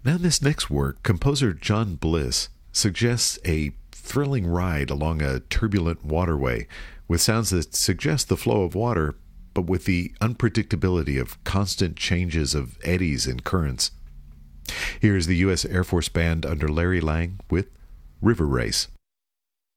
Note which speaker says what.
Speaker 1: Now, in this next work, composer John Bliss suggests a thrilling ride along a turbulent waterway with sounds that suggest the flow of water, but with the unpredictability of constant changes of eddies and currents. Here is the U.S. Air Force Band under Larry Lang with River Race.